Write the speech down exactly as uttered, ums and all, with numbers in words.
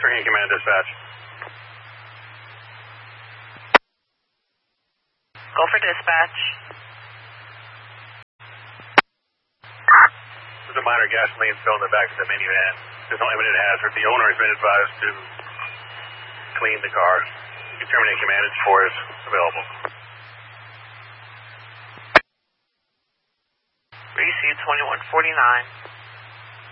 Bringing command dispatch. Go for dispatch. There's a minor gasoline spill in the back of the minivan. There's no imminent hazard. The owner has been advised to clean the car. You can terminate command. It's four is available. Receive twenty-one forty-nine.